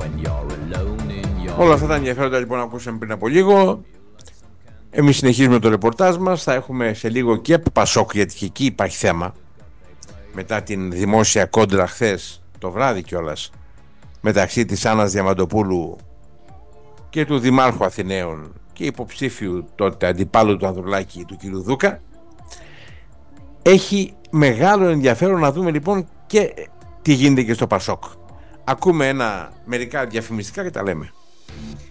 Όλα αυτά τα ενδιαφέροντα λοιπόν ακούσαμε πριν από λίγο. Εμείς συνεχίζουμε το ρεπορτάζ μας. Θα έχουμε σε λίγο και από Πασόκ, γιατί και εκεί υπάρχει θέμα. Μετά την δημόσια κόντρα χθες το βράδυ κιόλας, μεταξύ της Άννας Διαμαντοπούλου και του Δημάρχου Αθηναίων και υποψήφιου τότε αντιπάλου του Ανδρουλάκη, του κ. Δούκα. Έχει μεγάλο ενδιαφέρον να δούμε λοιπόν και τι γίνεται και στο Πασόκ. Ακούμε μερικά διαφημιστικά και τα λέμε.